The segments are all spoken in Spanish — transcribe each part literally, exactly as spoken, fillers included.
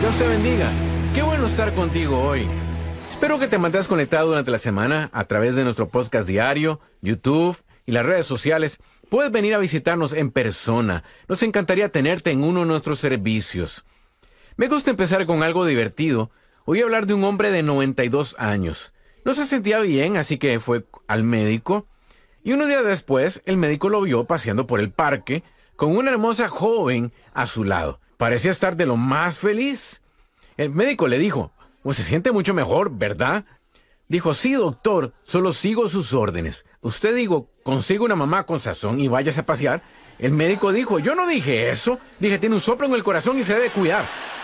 Dios te bendiga. Qué bueno estar contigo hoy. Espero que te mantengas conectado durante la semana a través de nuestro podcast diario, YouTube y las redes sociales. Puedes venir a visitarnos en persona. Nos encantaría tenerte en uno de nuestros servicios. Me gusta empezar con algo divertido. Voy a hablar de un hombre de noventa y dos años. No se sentía bien, así que fue al médico. Y unos días después, el médico lo vio paseando por el parque con una hermosa joven a su lado. Parecía estar de lo más feliz. El médico le dijo, pues se siente mucho mejor, ¿verdad? Dijo, sí, doctor, solo sigo sus órdenes. Usted dijo, consiga una mamá con sazón y váyase a pasear. El médico dijo, yo no dije eso. Dije, tiene un soplo en el corazón y se debe cuidar.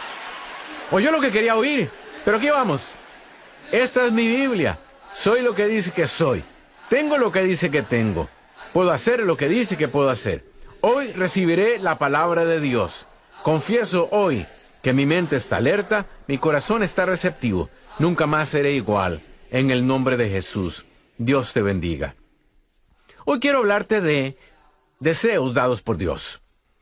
Oyó lo que quería oír, pero aquí vamos. Esta es mi Biblia. Soy lo que dice que soy. Tengo lo que dice que tengo. Puedo hacer lo que dice que puedo hacer. Hoy recibiré la palabra de Dios. Confieso hoy que mi mente está alerta, mi corazón está receptivo. Nunca más seré igual. En el nombre de Jesús. Dios te bendiga. Hoy quiero hablarte de deseos dados por Dios.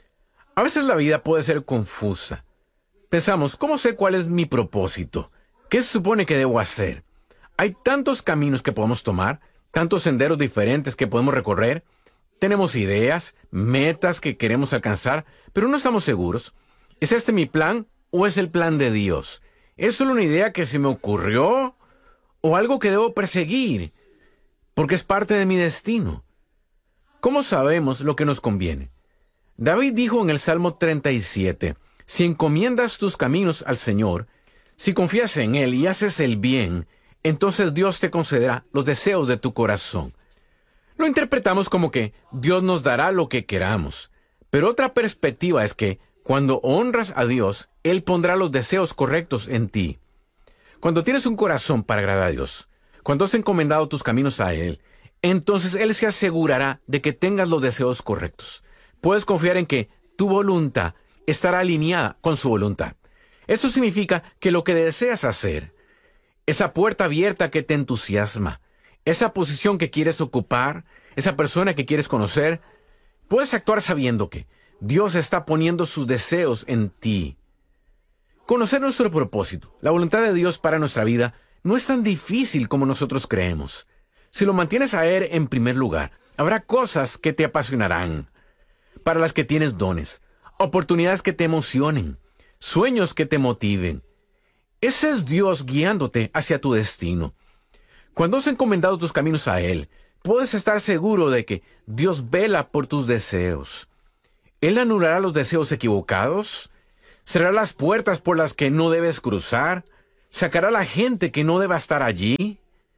A veces la vida puede ser confusa. Pensamos, ¿cómo sé cuál es mi propósito? ¿Qué se supone que debo hacer? Hay tantos caminos que podemos tomar, tantos senderos diferentes que podemos recorrer. Tenemos ideas, metas que queremos alcanzar, pero no estamos seguros. ¿Es este mi plan o es el plan de Dios? ¿Es solo una idea que se me ocurrió o algo que debo perseguir porque es parte de mi destino? ¿Cómo sabemos lo que nos conviene? David dijo en el Salmo treinta y siete, si encomiendas tus caminos al Señor, si confías en Él y haces el bien, entonces Dios te concederá los deseos de tu corazón. Lo interpretamos como que Dios nos dará lo que queramos, pero otra perspectiva es que cuando honras a Dios, Él pondrá los deseos correctos en ti. Cuando tienes un corazón para agradar a Dios, cuando has encomendado tus caminos a Él, entonces Él se asegurará de que tengas los deseos correctos. Puedes confiar en que tu voluntad estará alineada con su voluntad. Eso significa que lo que deseas hacer, esa puerta abierta que te entusiasma, esa posición que quieres ocupar, esa persona que quieres conocer, puedes actuar sabiendo que Dios está poniendo sus deseos en ti. Conocer nuestro propósito, la voluntad de Dios para nuestra vida, no es tan difícil como nosotros creemos. Si lo mantienes a Él en primer lugar, habrá cosas que te apasionarán, para las que tienes dones, oportunidades que te emocionen, sueños que te motiven. Ese es Dios guiándote hacia tu destino. Cuando has encomendado tus caminos a Él, puedes estar seguro de que Dios vela por tus deseos. Él anulará los deseos equivocados, cerrará las puertas por las que no debes cruzar, sacará a la gente que no deba estar allí.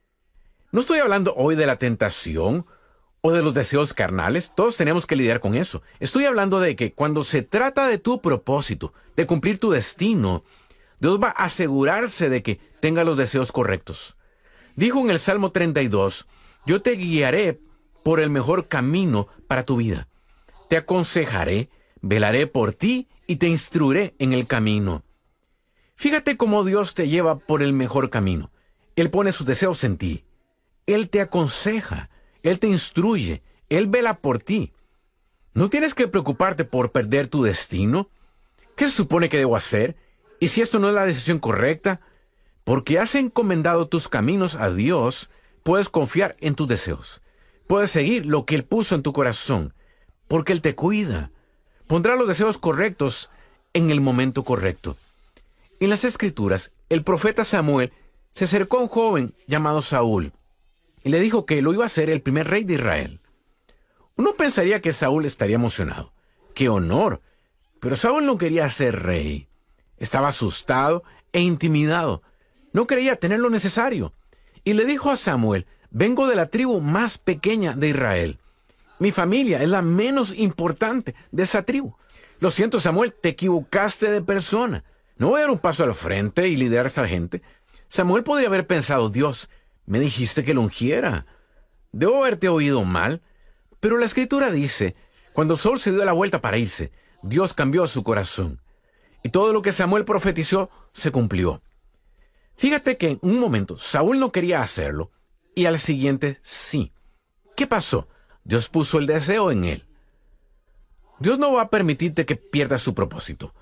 No estoy hablando hoy de la tentación o de los deseos carnales. Todos tenemos que lidiar con eso. Estoy hablando de que cuando se trata de tu propósito, de cumplir tu destino, Dios va a asegurarse de que tenga los deseos correctos. Dijo en el Salmo treinta y dos, yo te guiaré por el mejor camino para tu vida. Te aconsejaré, velaré por ti y te instruiré en el camino. Fíjate cómo Dios te lleva por el mejor camino. Él pone sus deseos en ti. Él te aconseja, Él te instruye, Él vela por ti. ¿No tienes que preocuparte por perder tu destino? ¿Qué se supone que debo hacer? ¿Y si esto no es la decisión correcta? Porque has encomendado tus caminos a Dios, puedes confiar en tus deseos. Puedes seguir lo que Él puso en tu corazón, porque Él te cuida. Pondrá los deseos correctos en el momento correcto. En las Escrituras, el profeta Samuel se acercó a un joven llamado Saúl y le dijo que lo iba a ser el primer rey de Israel. Uno pensaría que Saúl estaría emocionado. ¡Qué honor! Pero Saúl no quería ser rey. Estaba asustado e intimidado. No creía tener lo necesario. Y le dijo a Samuel, vengo de la tribu más pequeña de Israel. Mi familia es la menos importante de esa tribu. Lo siento, Samuel, te equivocaste de persona. No voy a dar un paso al frente y liderar a esta gente. Samuel podría haber pensado, Dios, me dijiste que lo ungiera. Debo haberte oído mal. Pero la Escritura dice, cuando Saúl se dio la vuelta para irse, Dios cambió su corazón. Y todo lo que Samuel profetizó se cumplió. Fíjate que en un momento Saúl no quería hacerlo y al siguiente sí. ¿Qué pasó? Dios puso el deseo en él. Dios no va a permitirte que pierdas su propósito,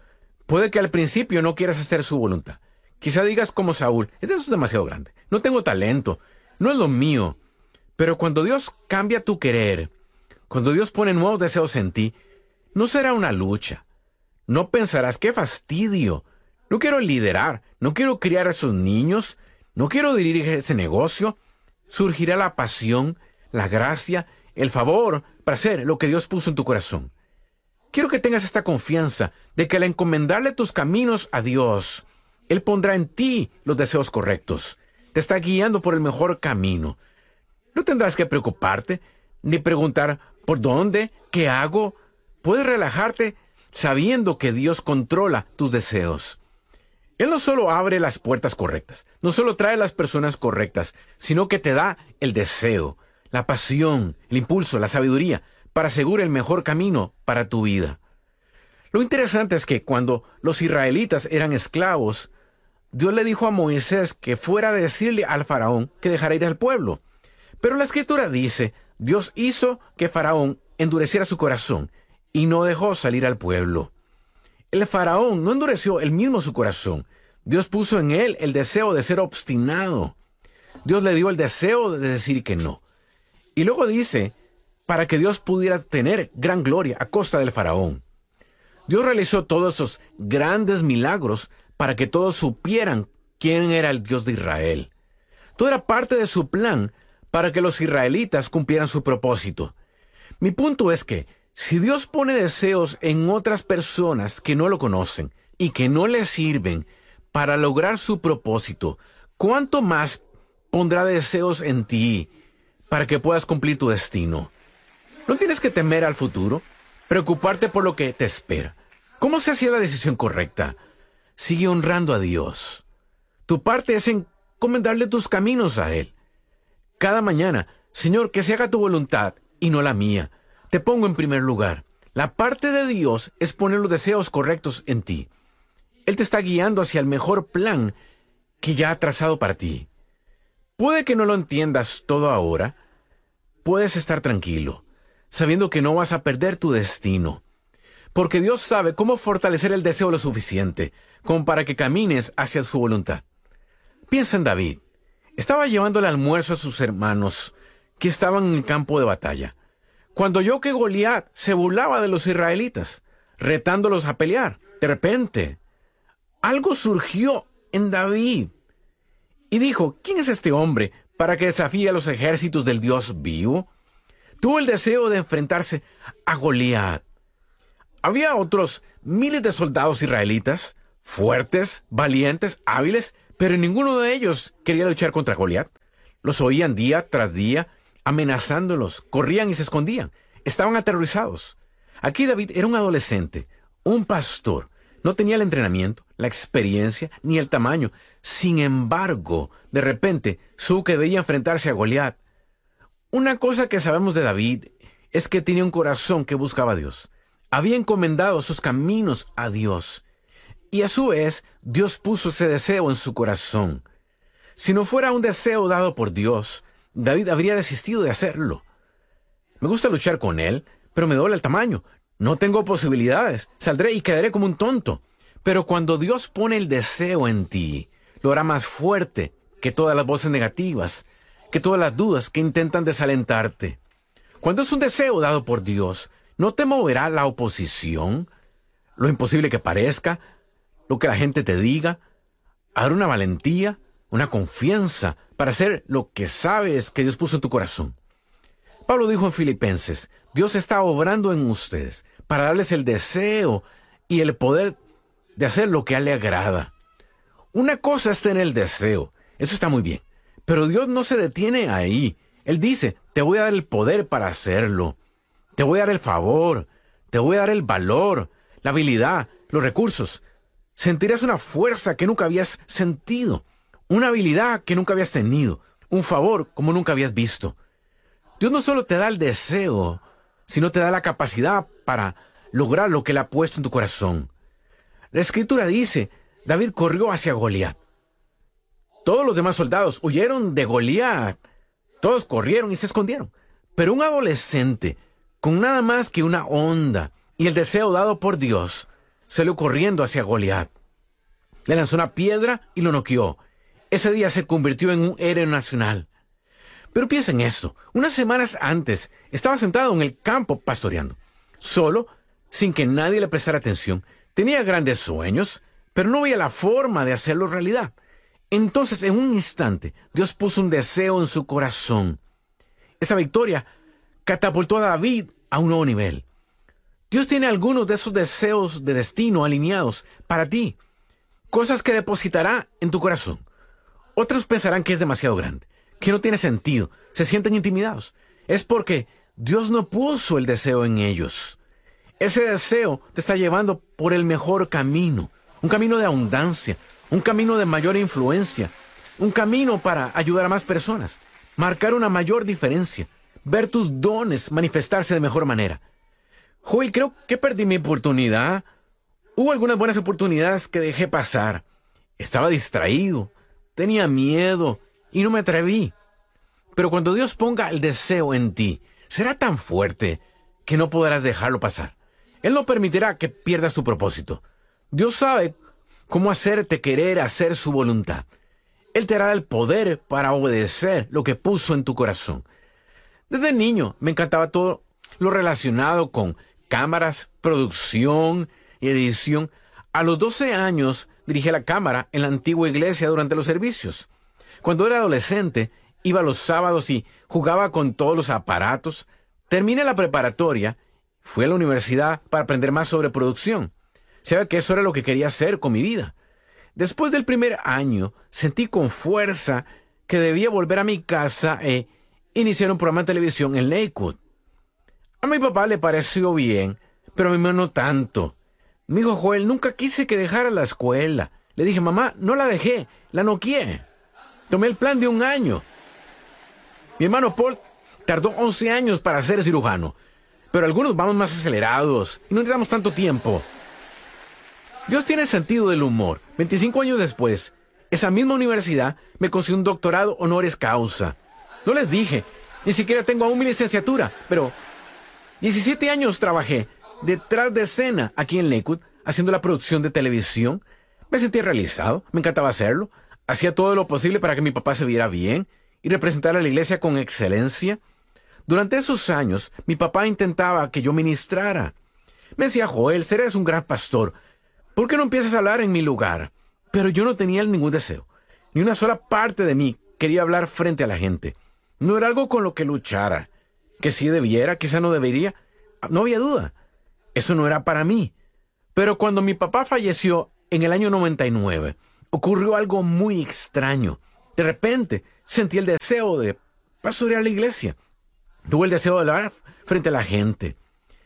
Puede que al principio no quieras hacer su voluntad. Quizá digas como Saúl, esto es demasiado grande, no tengo talento, no es lo mío. Pero cuando Dios cambia tu querer, cuando Dios pone nuevos deseos en ti, no será una lucha. No pensarás, qué fastidio, no quiero liderar, no quiero criar a esos niños, no quiero dirigir ese negocio. Surgirá la pasión, la gracia, el favor para hacer lo que Dios puso en tu corazón. Quiero que tengas esta confianza de que al encomendarle tus caminos a Dios, Él pondrá en ti los deseos correctos. Te está guiando por el mejor camino. No tendrás que preocuparte, ni preguntar ¿por dónde? ¿Qué hago? Puedes relajarte sabiendo que Dios controla tus deseos. Él no solo abre las puertas correctas, no solo trae las personas correctas, sino que te da el deseo, la pasión, el impulso, la sabiduría, para asegurar el mejor camino para tu vida. Lo interesante es que cuando los israelitas eran esclavos, Dios le dijo a Moisés que fuera a decirle al faraón que dejara ir al pueblo. Pero la Escritura dice, Dios hizo que Faraón endureciera su corazón y no dejó salir al pueblo. El faraón no endureció él mismo su corazón. Dios puso en él el deseo de ser obstinado. Dios le dio el deseo de decir que no. Y luego dice, para que Dios pudiera tener gran gloria a costa del faraón. Dios realizó todos esos grandes milagros para que todos supieran quién era el Dios de Israel. Todo era parte de su plan para que los israelitas cumplieran su propósito. Mi punto es que si Dios pone deseos en otras personas que no lo conocen y que no le sirven para lograr su propósito, ¿cuánto más pondrá deseos en ti para que puedas cumplir tu destino? No tienes que temer al futuro, preocuparte por lo que te espera. ¿Cómo se hacía la decisión correcta? Sigue honrando a Dios. Tu parte es encomendarle tus caminos a Él. Cada mañana, Señor, que se haga tu voluntad y no la mía. Te pongo en primer lugar. La parte de Dios es poner los deseos correctos en ti. Él te está guiando hacia el mejor plan que ya ha trazado para ti. Puede que no lo entiendas todo ahora. Puedes estar tranquilo, sabiendo que no vas a perder tu destino. Porque Dios sabe cómo fortalecer el deseo lo suficiente, como para que camines hacia su voluntad. Piensa en David. Estaba llevando el almuerzo a sus hermanos que estaban en el campo de batalla, cuando oyó que Goliat se burlaba de los israelitas, retándolos a pelear. De repente, algo surgió en David y dijo, ¿quién es este hombre para que desafíe a los ejércitos del Dios vivo? Tuvo el deseo de enfrentarse a Goliat. Había otros miles de soldados israelitas, fuertes, valientes, hábiles, pero ninguno de ellos quería luchar contra Goliat. Los oían día tras día, amenazándolos, corrían y se escondían. Estaban aterrorizados. Aquí David era un adolescente, un pastor. No tenía el entrenamiento, la experiencia, ni el tamaño. Sin embargo, de repente, supo que debía enfrentarse a Goliat. Una cosa que sabemos de David es que tenía un corazón que buscaba a Dios. Había encomendado sus caminos a Dios. Y a su vez, Dios puso ese deseo en su corazón. Si no fuera un deseo dado por Dios, David habría desistido de hacerlo. Me gusta luchar con él, pero me duele el tamaño. No tengo posibilidades. Saldré y quedaré como un tonto. Pero cuando Dios pone el deseo en ti, lo hará más fuerte que todas las voces negativas, que todas las dudas que intentan desalentarte. Cuando es un deseo dado por Dios, no te moverá la oposición, lo imposible que parezca, lo que la gente te diga. Habrá una valentía, una confianza para hacer lo que sabes que Dios puso en tu corazón. Pablo dijo en Filipenses, Dios está obrando en ustedes para darles el deseo y el poder de hacer lo que a Él le agrada. Una cosa es tener el deseo, eso está muy bien, pero Dios no se detiene ahí. Él dice, te voy a dar el poder para hacerlo, te voy a dar el favor, te voy a dar el valor, la habilidad, los recursos. Sentirás una fuerza que nunca habías sentido, una habilidad que nunca habías tenido, un favor como nunca habías visto. Dios no solo te da el deseo, sino te da la capacidad para lograr lo que Él ha puesto en tu corazón. La Escritura dice, David corrió hacia Goliat. Todos los demás soldados huyeron de Goliat. Todos corrieron y se escondieron. Pero un adolescente, con nada más que una onda y el deseo dado por Dios, salió corriendo hacia Goliat. Le lanzó una piedra y lo noqueó. Ese día se convirtió en un héroe nacional. Pero piensa en esto. Unas semanas antes estaba sentado en el campo pastoreando, solo, sin que nadie le prestara atención. Tenía grandes sueños, pero no veía la forma de hacerlo realidad. Entonces, en un instante, Dios puso un deseo en su corazón. Esa victoria catapultó a David a un nuevo nivel. Dios tiene algunos de esos deseos de destino alineados para ti. Cosas que depositará en tu corazón. Otros pensarán que es demasiado grande, que no tiene sentido, se sienten intimidados. Es porque Dios no puso el deseo en ellos. Ese deseo te está llevando por el mejor camino, un camino de abundancia, un camino de mayor influencia, un camino para ayudar a más personas, marcar una mayor diferencia, ver tus dones manifestarse de mejor manera. Joel, creo que perdí mi oportunidad. Hubo algunas buenas oportunidades que dejé pasar. Estaba distraído, tenía miedo y no me atreví. Pero cuando Dios ponga el deseo en ti, será tan fuerte que no podrás dejarlo pasar. Él no permitirá que pierdas tu propósito. Dios sabe cómo hacerte querer hacer su voluntad. Él te dará el poder para obedecer lo que puso en tu corazón. Desde niño me encantaba todo lo relacionado con cámaras, producción y edición. A los doce años dirigí la cámara en la antigua iglesia durante los servicios. Cuando era adolescente, iba los sábados y jugaba con todos los aparatos. Terminé la preparatoria, fui a la universidad para aprender más sobre producción. Sabía que eso era lo que quería hacer con mi vida. Después del primer año, sentí con fuerza que debía volver a mi casa e iniciar un programa de televisión en Lakewood. A mi papá le pareció bien, pero a mi mamá no tanto. Me dijo, Joel, nunca quise que dejara la escuela. Le dije, mamá, no la dejé, la noqueé. Tomé el plan de un año. Mi hermano Paul tardó once años para ser cirujano, pero algunos vamos más acelerados y no necesitamos tanto tiempo. Dios tiene sentido del humor. veinticinco años después, esa misma universidad me consiguió un doctorado honoris causa. No les dije, ni siquiera tengo aún mi licenciatura, pero diecisiete años trabajé detrás de escena aquí en Lakewood, haciendo la producción de televisión. Me sentí realizado, me encantaba hacerlo. Hacía todo lo posible para que mi papá se viera bien y representara a la iglesia con excelencia. Durante esos años, mi papá intentaba que yo ministrara. Me decía, Joel, serás un gran pastor. ¿Por qué no empiezas a hablar en mi lugar? Pero yo no tenía ningún deseo. Ni una sola parte de mí quería hablar frente a la gente. No era algo con lo que luchara. Que si debiera, quizá no debería. No había duda. Eso no era para mí. Pero cuando mi papá falleció en el año noventa y nueve, ocurrió algo muy extraño. De repente, sentí el deseo de pastorear la iglesia. Tuve el deseo de hablar frente a la gente.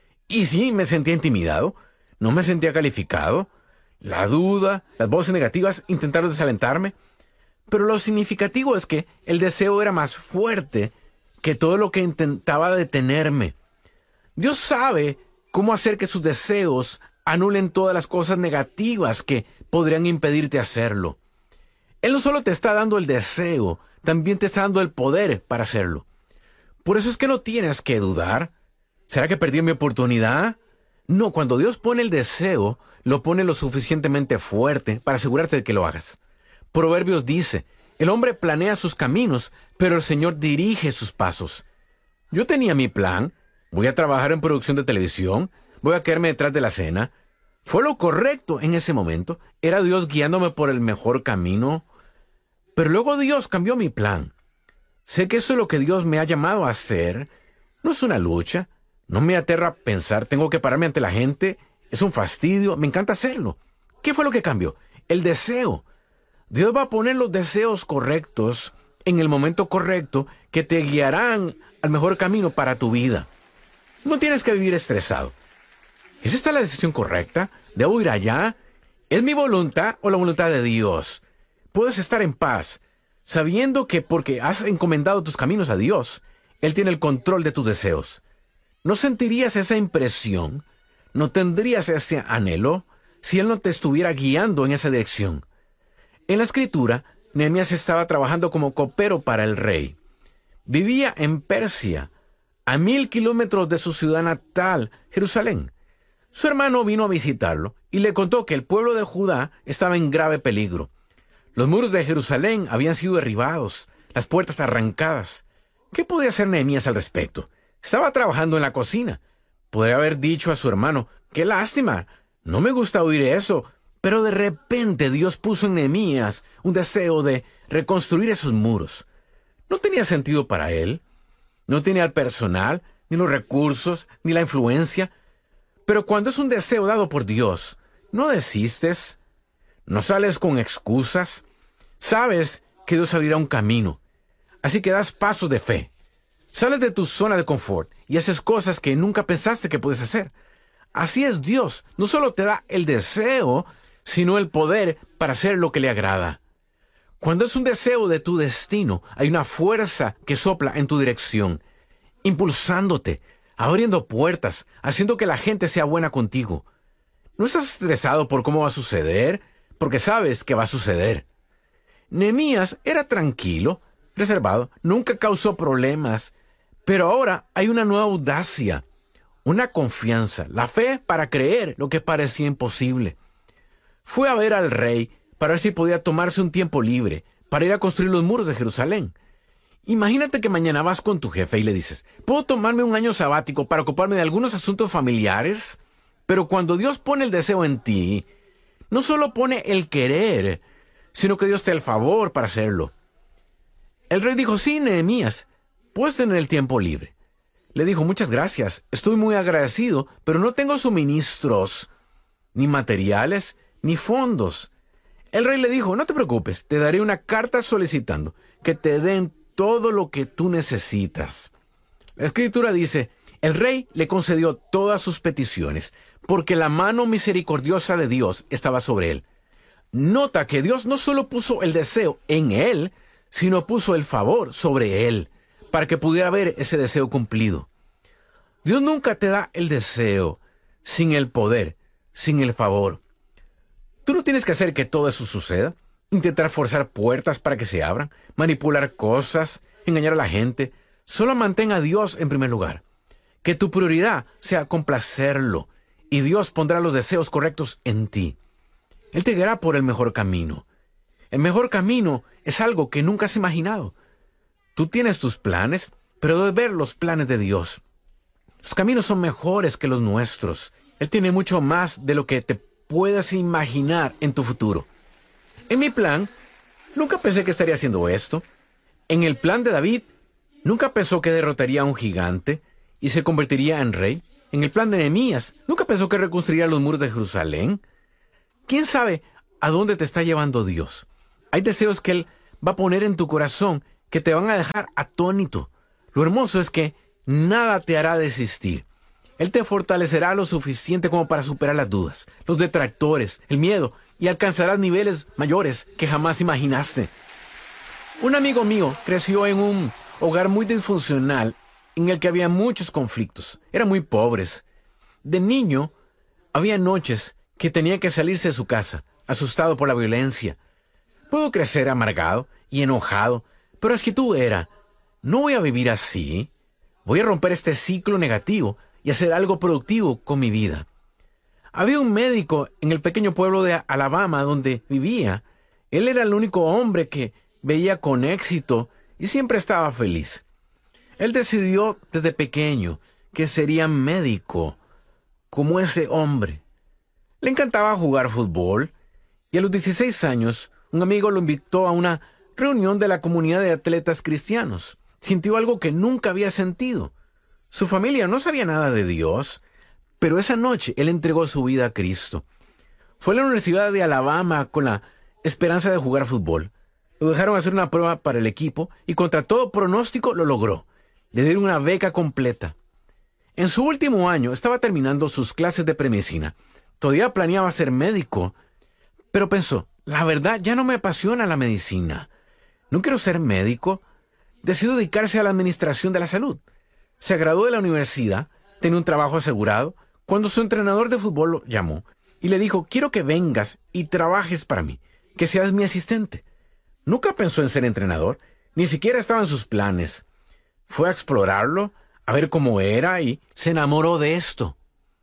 Y sí, me sentía intimidado. No me sentía calificado. La duda, las voces negativas intentaron desalentarme. Pero lo significativo es que el deseo era más fuerte que todo lo que intentaba detenerme. Dios sabe cómo hacer que sus deseos anulen todas las cosas negativas que podrían impedirte hacerlo. Él no solo te está dando el deseo, también te está dando el poder para hacerlo. Por eso es que no tienes que dudar. ¿Será que perdí mi oportunidad? No, cuando Dios pone el deseo, lo pone lo suficientemente fuerte para asegurarte de que lo hagas. Proverbios dice, el hombre planea sus caminos, pero el Señor dirige sus pasos. Yo tenía mi plan. Voy a trabajar en producción de televisión. Voy a quedarme detrás de la escena. Fue lo correcto en ese momento. Era Dios guiándome por el mejor camino. Pero luego Dios cambió mi plan. Sé que eso es lo que Dios me ha llamado a hacer. No es una lucha. No me aterra pensar, tengo que pararme ante la gente. Es un fastidio. Me encanta hacerlo. ¿Qué fue lo que cambió? El deseo. Dios va a poner los deseos correctos en el momento correcto que te guiarán al mejor camino para tu vida. No tienes que vivir estresado. ¿Es esta la decisión correcta? ¿Debo ir allá? ¿Es mi voluntad o la voluntad de Dios? Puedes estar en paz, sabiendo que porque has encomendado tus caminos a Dios, Él tiene el control de tus deseos. ¿No sentirías esa impresión? ¿No tendrías ese anhelo si Él no te estuviera guiando en esa dirección? En la Escritura, Nehemías estaba trabajando como copero para el rey. Vivía en Persia, a mil kilómetros de su ciudad natal, Jerusalén. Su hermano vino a visitarlo y le contó que el pueblo de Judá estaba en grave peligro. Los muros de Jerusalén habían sido derribados, las puertas arrancadas. ¿Qué podía hacer Nehemías al respecto? Estaba trabajando en la cocina. Podría haber dicho a su hermano: «Qué lástima, no me gusta oír eso». Pero de repente Dios puso en Nehemías un deseo de reconstruir esos muros. No tenía sentido para él. No tenía el personal, ni los recursos, ni la influencia. Pero cuando es un deseo dado por Dios, no desistes. No sales con excusas. Sabes que Dios abrirá un camino. Así que das pasos de fe. Sales de tu zona de confort y haces cosas que nunca pensaste que puedes hacer. Así es Dios. No solo te da el deseo, sino el poder para hacer lo que le agrada. Cuando es un deseo de tu destino, hay una fuerza que sopla en tu dirección, impulsándote, abriendo puertas, haciendo que la gente sea buena contigo. No estás estresado por cómo va a suceder, porque sabes que va a suceder. Nehemías era tranquilo, reservado, nunca causó problemas, pero ahora hay una nueva audacia, una confianza, la fe para creer lo que parecía imposible. Fue a ver al rey para ver si podía tomarse un tiempo libre para ir a construir los muros de Jerusalén. Imagínate que mañana vas con tu jefe y le dices: «¿Puedo tomarme un año sabático para ocuparme de algunos asuntos familiares?» Pero cuando Dios pone el deseo en ti, no solo pone el querer, sino que Dios te da el favor para hacerlo. El rey dijo: «Sí, Nehemías, puedes tener el tiempo libre». Le dijo: «Muchas gracias, estoy muy agradecido, pero no tengo suministros, ni materiales, ni fondos». El rey le dijo: «No te preocupes, te daré una carta solicitando que te den todo lo que tú necesitas». La escritura dice: el rey le concedió todas sus peticiones, porque la mano misericordiosa de Dios estaba sobre él. Nota que Dios no solo puso el deseo en él, sino puso el favor sobre él, para que pudiera ver ese deseo cumplido. Dios nunca te da el deseo sin el poder, sin el favor. Tú no tienes que hacer que todo eso suceda, intentar forzar puertas para que se abran, manipular cosas, engañar a la gente. Solo mantén a Dios en primer lugar. Que tu prioridad sea complacerlo, y Dios pondrá los deseos correctos en ti. Él te guiará por el mejor camino. El mejor camino es algo que nunca has imaginado. Tú tienes tus planes, pero debes ver los planes de Dios. Sus caminos son mejores que los nuestros. Él tiene mucho más de lo que te puedas imaginar en tu futuro. En mi plan, nunca pensé que estaría haciendo esto. En el plan de David, nunca pensó que derrotaría a un gigante y se convertiría en rey. En el plan de Nehemías, nunca pensó que reconstruiría los muros de Jerusalén. ¿Quién sabe a dónde te está llevando Dios? Hay deseos que Él va a poner en tu corazón que te van a dejar atónito. Lo hermoso es que nada te hará desistir. Él te fortalecerá lo suficiente como para superar las dudas, los detractores, el miedo, y alcanzarás niveles mayores que jamás imaginaste. Un amigo mío creció en un hogar muy disfuncional en el que había muchos conflictos. Eran muy pobres. De niño, había noches que tenía que salirse de su casa, asustado por la violencia. Puedo crecer amargado y enojado, pero es que tú era, no voy a vivir así. Voy a romper este ciclo negativo y hacer algo productivo con mi vida. Había un médico en el pequeño pueblo de Alabama donde vivía. Él era el único hombre que veía con éxito y siempre estaba feliz. Él decidió desde pequeño que sería médico, como ese hombre. Le encantaba jugar fútbol y a los dieciséis años un amigo lo invitó a una reunión de la comunidad de atletas cristianos. Sintió algo que nunca había sentido. Su familia no sabía nada de Dios, pero esa noche él entregó su vida a Cristo. Fue a la Universidad de Alabama con la esperanza de jugar fútbol. Lo dejaron hacer una prueba para el equipo y contra todo pronóstico lo logró. Le dieron una beca completa. En su último año estaba terminando sus clases de premedicina. Todavía planeaba ser médico, pero pensó: la verdad, ya no me apasiona la medicina. No quiero ser médico. Decidió dedicarse a la administración de la salud. Se graduó de la universidad, tenía un trabajo asegurado, cuando su entrenador de fútbol lo llamó y le dijo: quiero que vengas y trabajes para mí, que seas mi asistente. Nunca pensó en ser entrenador, ni siquiera estaba en sus planes. Fue a explorarlo, a ver cómo era y se enamoró de esto.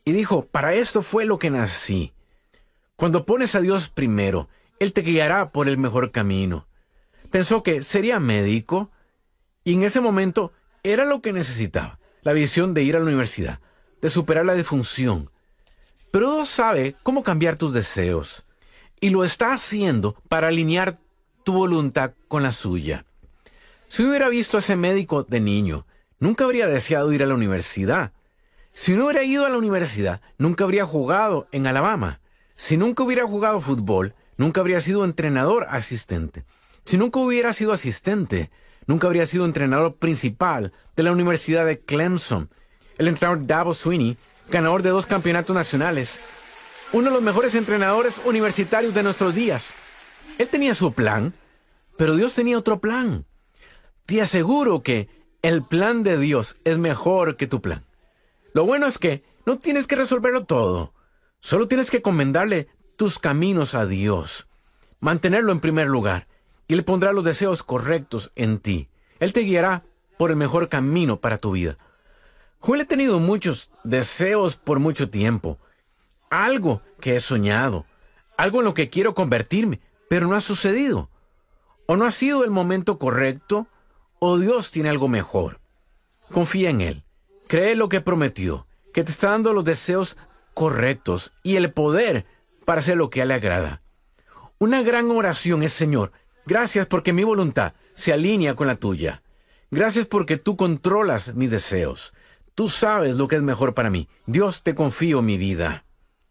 y dijo, para esto fue lo que nací. Cuando pones a Dios primero, Él te guiará por el mejor camino. Pensó que sería médico y en ese momento era lo que necesitaba, la visión de ir a la universidad, de superar la disfunción. Pero Dios sabe cómo cambiar tus deseos y lo está haciendo para alinear tu voluntad con la suya. Si hubiera visto a ese médico de niño, nunca habría deseado ir a la universidad. Si no hubiera ido a la universidad, nunca habría jugado en Alabama. Si nunca hubiera jugado fútbol, nunca habría sido entrenador asistente. Si nunca hubiera sido asistente, nunca habría sido entrenador principal de la Universidad de Clemson. El entrenador Dabo Swinney, ganador de dos campeonatos nacionales, uno de los mejores entrenadores universitarios de nuestros días. Él tenía su plan, pero Dios tenía otro plan. Te aseguro que el plan de Dios es mejor que tu plan. Lo bueno es que no tienes que resolverlo todo. Solo tienes que encomendarle tus caminos a Dios. Mantenerlo en primer lugar. Y Él pondrá los deseos correctos en ti. Él te guiará por el mejor camino para tu vida. Yo he tenido muchos deseos por mucho tiempo. Algo que he soñado. Algo en lo que quiero convertirme. Pero no ha sucedido. O no ha sido el momento correcto, o Dios tiene algo mejor. Confía en Él. Cree lo que prometió, que te está dando los deseos correctos y el poder para hacer lo que a Él le agrada. Una gran oración es, Señor, gracias porque mi voluntad se alinea con la tuya. Gracias porque tú controlas mis deseos. Tú sabes lo que es mejor para mí. Dios, te confío mi vida.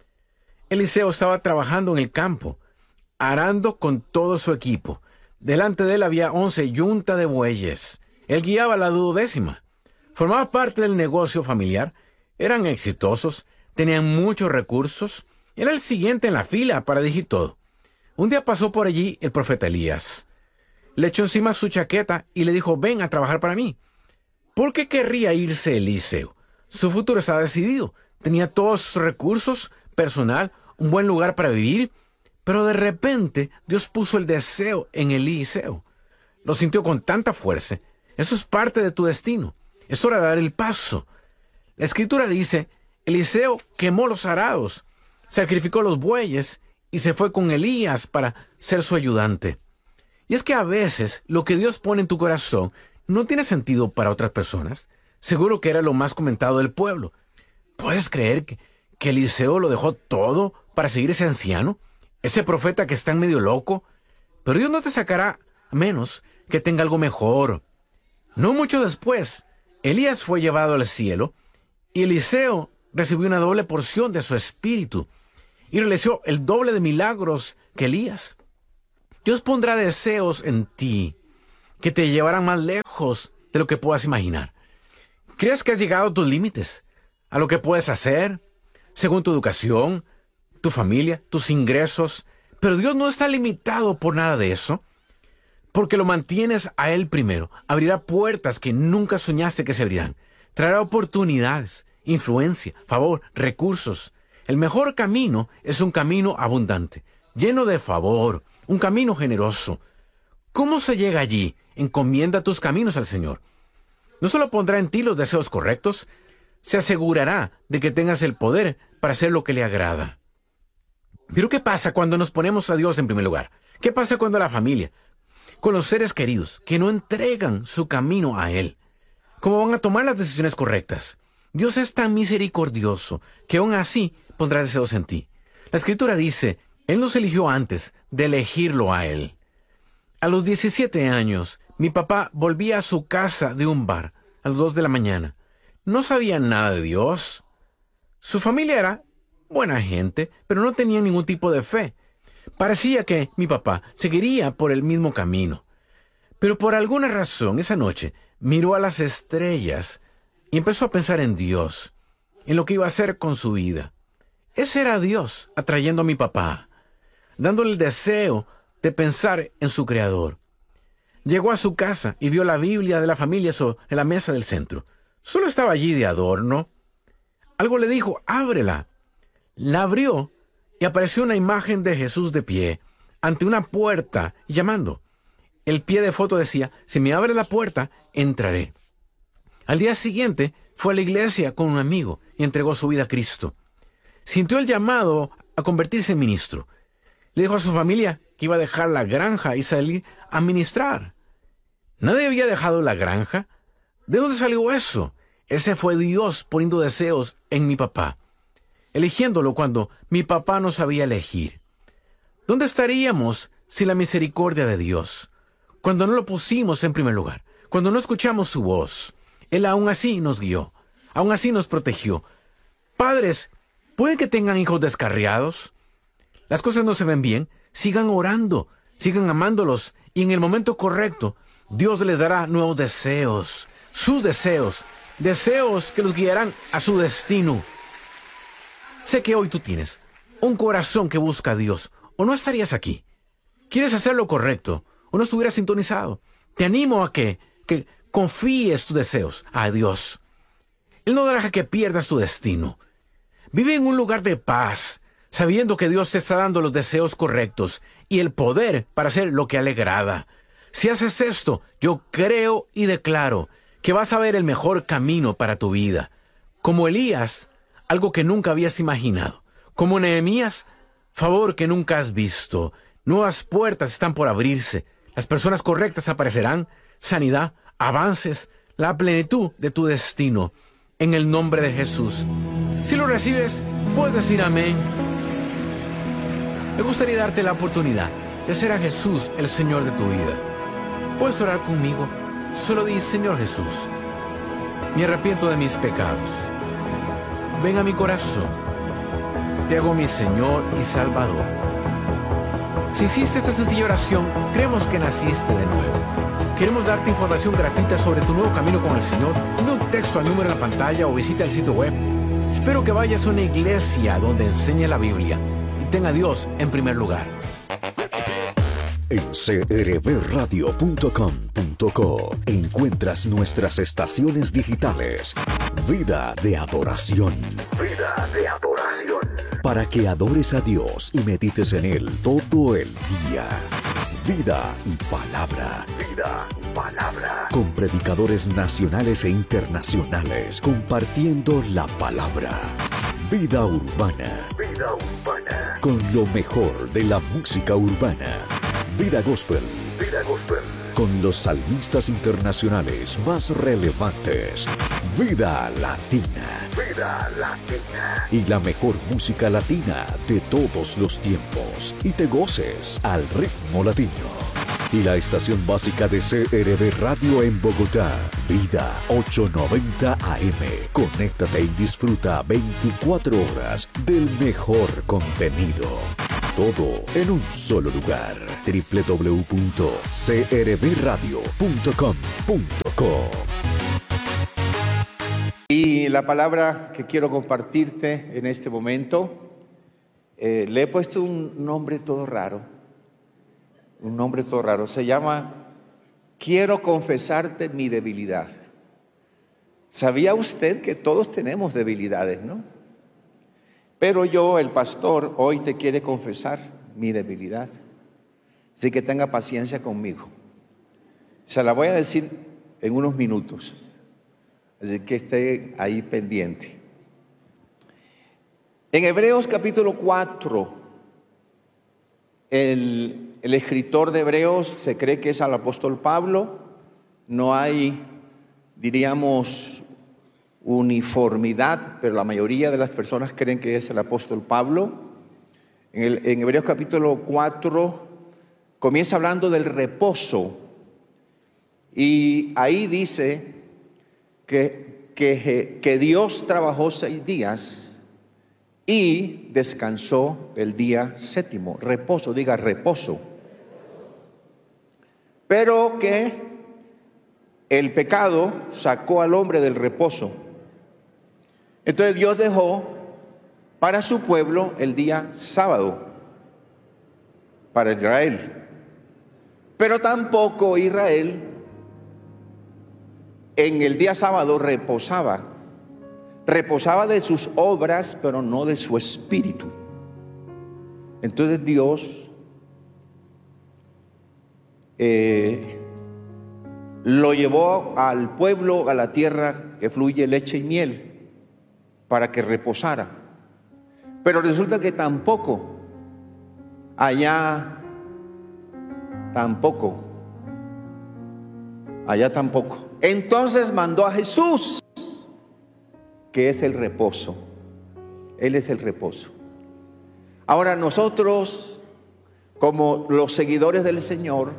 Eliseo estaba trabajando en el campo, arando con todo su equipo. Delante de él había once yuntas de bueyes. Él guiaba la duodécima. Formaba parte del negocio familiar. Eran exitosos. Tenían muchos recursos. Era el siguiente en la fila para dirigir todo. Un día pasó por allí el profeta Elías. Le echó encima su chaqueta y le dijo, ven a trabajar para mí. ¿Por qué querría irse Eliseo? Su futuro estaba decidido. Tenía todos sus recursos, personal, un buen lugar para vivir. Pero de repente Dios puso el deseo en Eliseo. Lo sintió con tanta fuerza. Eso es parte de tu destino. Es hora de dar el paso. La Escritura dice, Eliseo quemó los arados, sacrificó los bueyes y se fue con Elías para ser su ayudante. Y es que a veces lo que Dios pone en tu corazón no tiene sentido para otras personas. Seguro que era lo más comentado del pueblo. ¿Puedes creer que, que Eliseo lo dejó todo para seguir ese anciano? Ese profeta que está en medio loco. Pero Dios no te sacará a menos que tenga algo mejor. No mucho después, Elías fue llevado al cielo y Eliseo recibió una doble porción de su espíritu y realizó el doble de milagros que Elías. Dios pondrá deseos en ti que te llevarán más lejos de lo que puedas imaginar. ¿Crees que has llegado a tus límites? ¿A lo que puedes hacer? Según tu educación, tu familia, tus ingresos. Pero Dios no está limitado por nada de eso. Porque lo mantienes a Él primero. Abrirá puertas que nunca soñaste que se abrirán. Traerá oportunidades, influencia, favor, recursos. El mejor camino es un camino abundante, lleno de favor, un camino generoso. ¿Cómo se llega allí? Encomienda tus caminos al Señor. No solo pondrá en ti los deseos correctos, se asegurará de que tengas el poder para hacer lo que le agrada. Pero ¿qué pasa cuando nos ponemos a Dios en primer lugar? ¿Qué pasa cuando la familia, con los seres queridos, que no entregan su camino a Él? ¿Cómo van a tomar las decisiones correctas? Dios es tan misericordioso que aún así pondrá deseos en ti. La Escritura dice, Él nos eligió antes de elegirlo a Él. A los diecisiete años, mi papá volvía a su casa de un bar a las dos de la mañana. No sabía nada de Dios. Su familia era buena gente, pero no tenía ningún tipo de fe. Parecía que mi papá seguiría por el mismo camino. Pero por alguna razón, esa noche, miró a las estrellas y empezó a pensar en Dios, en lo que iba a hacer con su vida. Ese era Dios atrayendo a mi papá, dándole el deseo de pensar en su Creador. Llegó a su casa y vio la Biblia de la familia sobre la mesa del centro. Solo estaba allí de adorno. Algo le dijo, ábrela. La abrió y apareció una imagen de Jesús de pie, ante una puerta, llamando. El pie de foto decía, si me abre la puerta, entraré. Al día siguiente, fue a la iglesia con un amigo y entregó su vida a Cristo. sintió el llamado a convertirse en ministro. Le dijo a su familia que iba a dejar la granja y salir a ministrar. ¿Nadie había dejado la granja? ¿De dónde salió eso? Ese fue Dios poniendo deseos en mi papá, eligiéndolo cuando mi papá no sabía elegir. ¿Dónde estaríamos sin la misericordia de Dios? Cuando no lo pusimos en primer lugar, cuando no escuchamos su voz. Él aún así nos guió, aún así nos protegió. Padres, ¿pueden que tengan hijos descarriados? Las cosas no se ven bien. Sigan orando, sigan amándolos, y en el momento correcto, Dios les dará nuevos deseos, sus deseos, deseos que los guiarán a su destino. Sé que hoy tú tienes un corazón que busca a Dios, o no estarías aquí. ¿Quieres hacer lo correcto, o no estuvieras sintonizado? Te animo a que, que confíes tus deseos a Dios. Él no deja que pierdas tu destino. Vive en un lugar de paz, sabiendo que Dios te está dando los deseos correctos y el poder para hacer lo que le agrada. Si haces esto, yo creo y declaro que vas a ver el mejor camino para tu vida. Como Elías, algo que nunca habías imaginado. Como Nehemías, favor que nunca has visto. Nuevas puertas están por abrirse. Las personas correctas aparecerán. Sanidad, avances, la plenitud de tu destino. En el nombre de Jesús. Si lo recibes, puedes decir amén. Me gustaría darte la oportunidad de ser a Jesús el Señor de tu vida. Puedes orar conmigo. Solo di: Señor Jesús, me arrepiento de mis pecados. Ven a mi corazón. Te hago mi Señor y Salvador. Si hiciste esta sencilla oración, creemos que naciste de nuevo. Queremos darte información gratuita sobre tu nuevo camino con el Señor. Envía un texto al número en la pantalla o visita el sitio web. Espero que vayas a una iglesia donde enseñe la Biblia y tenga a Dios en primer lugar. En c r b radio punto com punto co encuentras nuestras estaciones digitales. Vida de adoración. Vida de adoración. Para que adores a Dios y medites en Él todo el día. Vida y palabra. Vida y palabra. Con predicadores nacionales e internacionales compartiendo la palabra. Vida urbana. Vida urbana. Con lo mejor de la música urbana. Vida Gospel. Vida Gospel. Con los salmistas internacionales más relevantes. Vida Latina. Vida Latina. Y la mejor música latina de todos los tiempos. Y te goces al ritmo latino. Y la estación básica de C R B Radio en Bogotá. Vida ochocientos noventa A M. Conéctate y disfruta veinticuatro horas del mejor contenido. Todo en un solo lugar. doble u doble u doble u punto c r b radio punto com punto co. Y la palabra que quiero compartirte en este momento, eh, le he puesto un nombre todo raro. Un nombre todo raro. Se llama Quiero confesarte mi debilidad. ¿Sabía usted que todos tenemos debilidades, no? Pero yo, el pastor, hoy te quiere confesar mi debilidad. Así que tenga paciencia conmigo. Se la voy a decir en unos minutos. Así que esté ahí pendiente. En Hebreos capítulo cuatro, el, el escritor de Hebreos se cree que es el apóstol Pablo. No hay, diríamos, uniformidad, pero la mayoría de las personas creen que es el apóstol Pablo. En, el, en Hebreos capítulo cuatro comienza hablando del reposo y ahí dice que, que, que Dios trabajó seis días y descansó el día séptimo. Reposo, diga reposo. Pero que el pecado sacó al hombre del reposo. Entonces Dios dejó para su pueblo el día sábado, para Israel. Pero tampoco Israel en el día sábado reposaba. Reposaba de sus obras, pero no de su espíritu. Entonces Dios eh, lo llevó al pueblo, a la tierra que fluye leche y miel, para que reposara. Pero resulta que tampoco, allá tampoco, allá tampoco. Entonces mandó a Jesús, que es el reposo. Él es el reposo. Ahora nosotros, como los seguidores del Señor,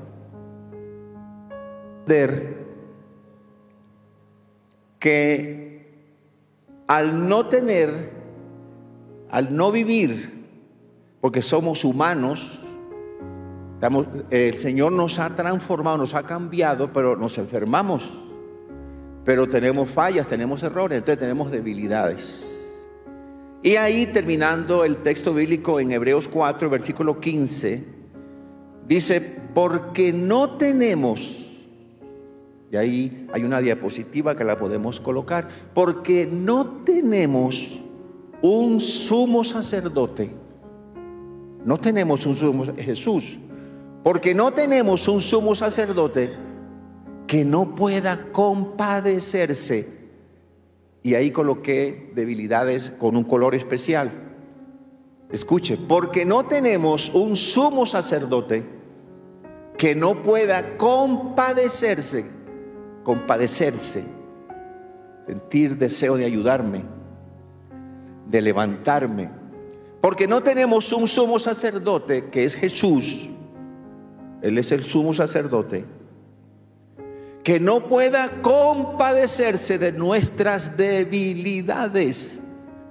que al no tener, al no vivir, porque somos humanos, estamos, el Señor nos ha transformado, nos ha cambiado, pero nos enfermamos, pero tenemos fallas, tenemos errores, entonces tenemos debilidades. Y ahí, terminando el texto bíblico en Hebreos cuatro, versículo quince, dice: porque no tenemos, y ahí hay una diapositiva que la podemos colocar, porque no tenemos un sumo sacerdote, no tenemos un sumo, Jesús, porque no tenemos un sumo sacerdote que no pueda compadecerse. Y ahí coloqué debilidades con un color especial. Escuche, porque no tenemos un sumo sacerdote que no pueda compadecerse, compadecerse, sentir deseo de ayudarme, de levantarme. Porque no tenemos un sumo sacerdote que es Jesús, Él es el sumo sacerdote, que no pueda compadecerse de nuestras debilidades,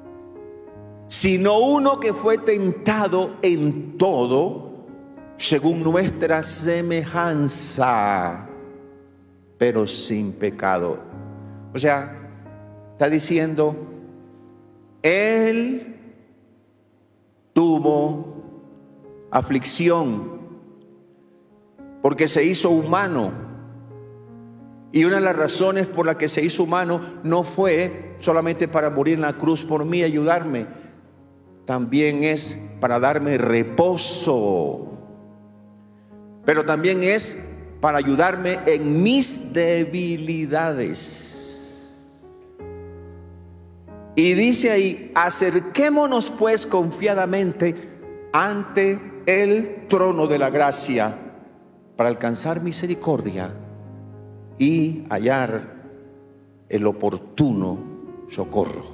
sino uno que fue tentado en todo según nuestra semejanza, pero sin pecado. O sea, está diciendo, Él tuvo aflicción porque se hizo humano. Y una de las razones por las que se hizo humano no fue solamente para morir en la cruz por mí y ayudarme, también es para darme reposo, pero también es para ayudarme en mis debilidades. Y dice ahí: acerquémonos pues confiadamente ante el trono de la gracia para alcanzar misericordia y hallar el oportuno socorro.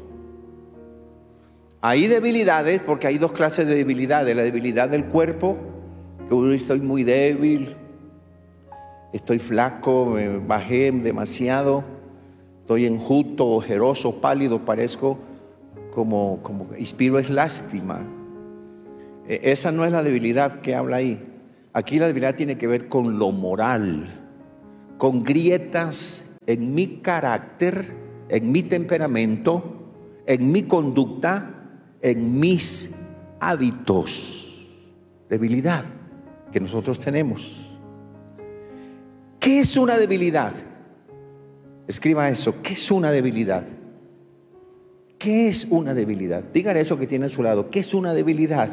Hay debilidades, porque hay dos clases de debilidades: la debilidad del cuerpo, que uno estoy muy débil, estoy flaco, me bajé demasiado, estoy enjuto, ojeroso, pálido, parezco como, como inspiro es lástima. Esa no es la debilidad que habla ahí. Aquí la debilidad tiene que ver con lo moral, con grietas en mi carácter, en mi temperamento, en mi conducta, en mis hábitos. Debilidad que nosotros tenemos. ¿Qué es una debilidad? Escriba eso. ¿Qué es una debilidad? ¿Qué es una debilidad? Dígale eso que tiene a su lado. ¿Qué es una debilidad?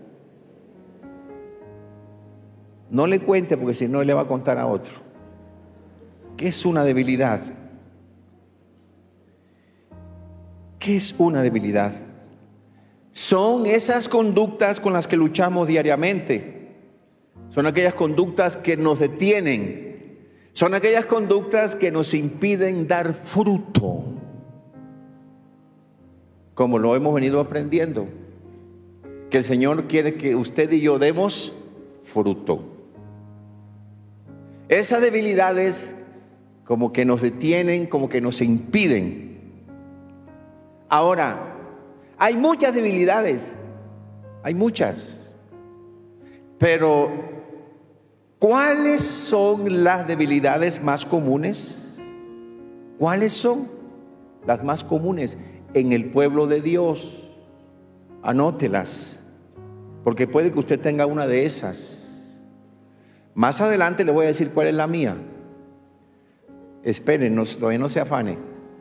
No le cuente, porque si no le va a contar a otro. ¿Qué es una debilidad? ¿Qué es una debilidad? Son esas conductas con las que luchamos diariamente. Son aquellas conductas que nos detienen. Son aquellas conductas que nos impiden dar fruto, como lo hemos venido aprendiendo, que el Señor quiere que usted y yo demos fruto. Esas debilidades como que nos detienen, como que nos impiden. Ahora, hay muchas debilidades, hay muchas, pero ¿cuáles son las debilidades más comunes? ¿Cuáles son las más comunes en el pueblo de Dios? Anótelas, porque puede que usted tenga una de esas. Más adelante le voy a decir cuál es la mía. Esperen, no, todavía no se afane.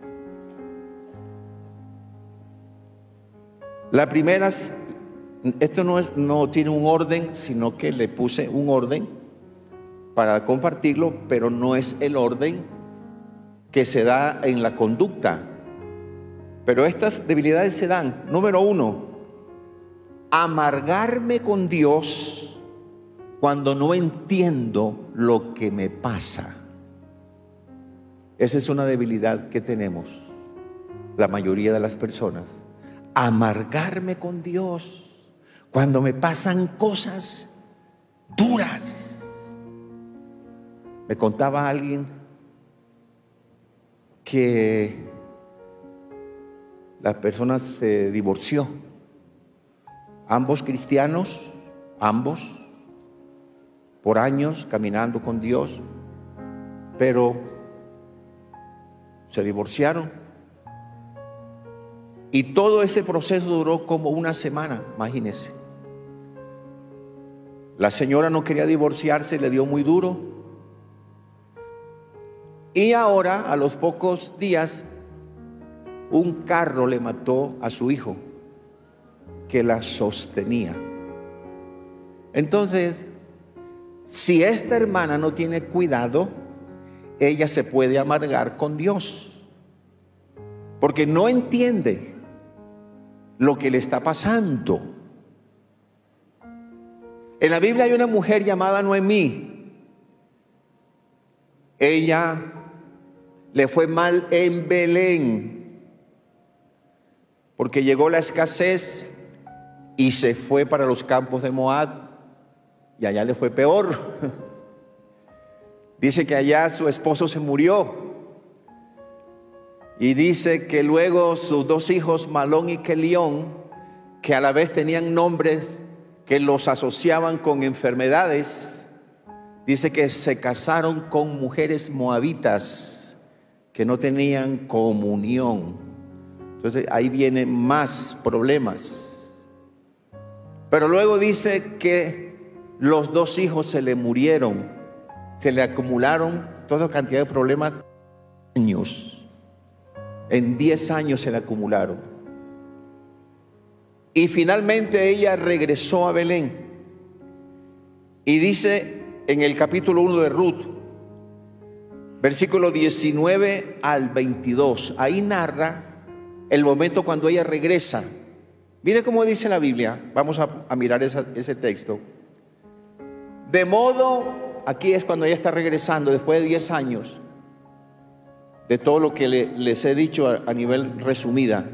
La primera, esto no, es, no tiene un orden, sino que le puse un orden para compartirlo, pero no es el orden que se da en la conducta. Pero estas debilidades se dan, número uno, amargarme con Dios cuando no entiendo lo que me pasa. Esa es una debilidad que tenemos la mayoría de las personas. Amargarme con Dios cuando me pasan cosas duras. Me contaba alguien que la persona se divorció. Ambos cristianos, ambos, por años caminando con Dios, pero se divorciaron. Y todo ese proceso duró como una semana, imagínense. La señora no quería divorciarse, le dio muy duro. Y ahora, a los pocos días, un carro le mató a su hijo, que la sostenía. Entonces, si esta hermana no tiene cuidado, ella se puede amargar con Dios, porque no entiende lo que le está pasando. En la Biblia hay una mujer llamada Noemí. Ella le fue mal en Belén, porque llegó la escasez y se fue para los campos de Moab, y allá le fue peor. Dice que allá su esposo se murió, y dice que luego sus dos hijos, Malón y Kelión, que a la vez tenían nombres que los asociaban con enfermedades, dice que se casaron con mujeres moabitas que no tenían comunión. Entonces ahí vienen más problemas. Pero luego dice que los dos hijos se le murieron, se le acumularon toda cantidad de problemas. Años, en diez años se le acumularon. Y finalmente ella regresó a Belén. Y dice en el capítulo uno de Ruth, versículo diecinueve al veintidós, ahí narra el momento cuando ella regresa. Mire cómo dice la Biblia. Vamos a, a mirar esa, ese texto. De modo, aquí es cuando ella está regresando después de diez años, de todo lo que le, les he dicho a, a nivel resumida.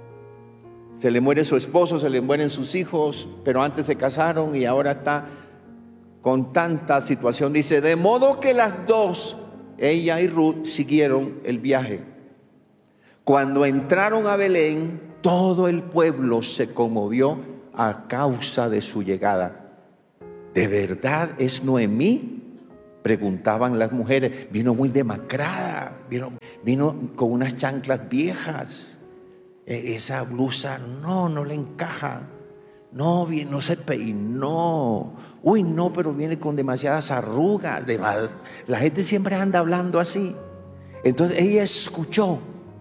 Se le muere su esposo, se le mueren sus hijos, pero antes se casaron y ahora está con tanta situación. Dice, de modo que las dos, ella y Ruth, siguieron el viaje. Cuando entraron a Belén, todo el pueblo se conmovió a causa de su llegada. ¿De verdad es Noemí?, preguntaban las mujeres. Vino muy demacrada, vino, vino con unas chanclas viejas. Esa blusa no, no le encaja. No, no se peinó. Uy, no, pero viene con demasiadas arrugas. La gente siempre anda hablando así. Entonces ella escuchó.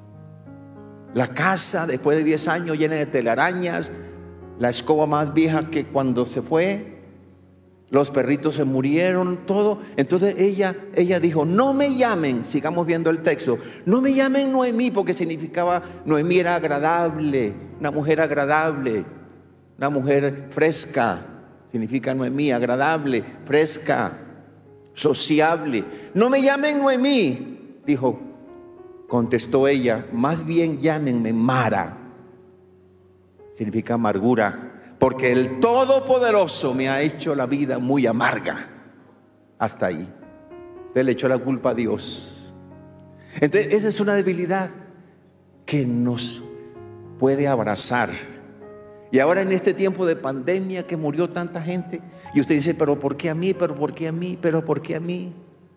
La casa después de diez años llena de telarañas, la escoba más vieja que cuando se fue, los perritos se murieron, todo. Entonces ella, ella dijo, no me llamen, sigamos viendo el texto, no me llamen Noemí, porque significaba, Noemí era agradable, una mujer agradable, una mujer fresca, significa Noemí, agradable, fresca, sociable. No me llamen Noemí, dijo, contestó ella, más bien llámenme Mara, significa amargura, porque el Todopoderoso me ha hecho la vida muy amarga. Hasta ahí. Usted le echó la culpa a Dios. Entonces esa es una debilidad que nos puede abrazar. Y ahora en este tiempo de pandemia que murió tanta gente, y usted dice, pero ¿por qué a mí? ¿Pero por qué a mí? ¿Pero por qué a mí?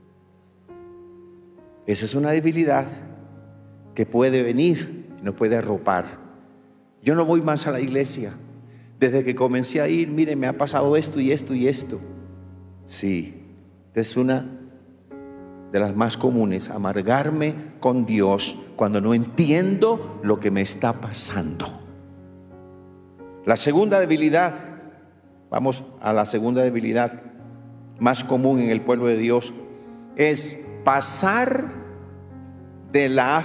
Esa es una debilidad que puede venir y nos puede arropar. Yo no voy más a la iglesia. Desde que comencé a ir, mire, me ha pasado esto y esto y esto. Sí, es una de las más comunes, amargarme con Dios cuando no entiendo lo que me está pasando. La segunda debilidad, vamos a la segunda debilidad más común en el pueblo de Dios, es pasar de la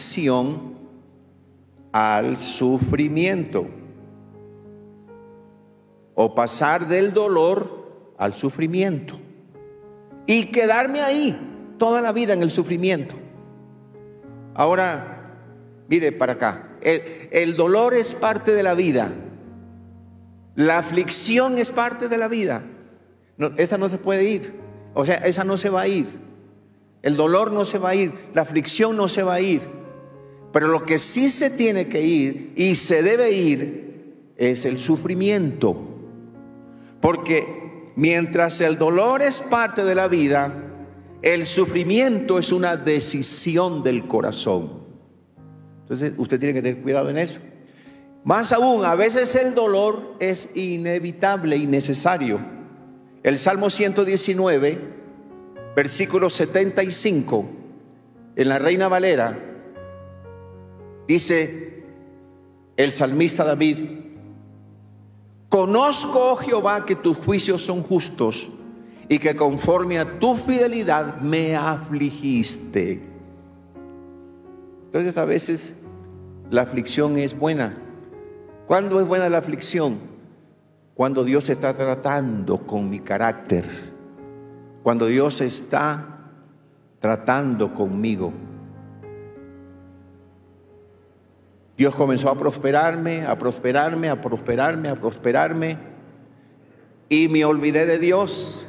aflicción al sufrimiento. o pasar del dolor al sufrimiento y quedarme ahí toda la vida en el sufrimiento. Ahora, mire para acá, el, el dolor es parte de la vida, la aflicción es parte de la vida. No, esa no se puede ir, o sea, esa no se va a ir. El dolor no se va a ir, la aflicción no se va a ir. Pero lo que sí se tiene que ir y se debe ir es el sufrimiento. Porque mientras el dolor es parte de la vida, el sufrimiento es una decisión del corazón. Entonces usted tiene que tener cuidado en eso. Más aún, a veces el dolor es inevitable y necesario. El Salmo ciento diecinueve, versículo setenta y cinco, en la Reina Valera, dice el salmista David: conozco, oh Jehová, que tus juicios son justos y que conforme a tu fidelidad me afligiste. Entonces a veces la aflicción es buena. ¿Cuándo es buena la aflicción? Cuando Dios está tratando con mi carácter, cuando Dios está tratando conmigo. Dios comenzó a prosperarme, a prosperarme, a prosperarme, a prosperarme, y me olvidé de Dios.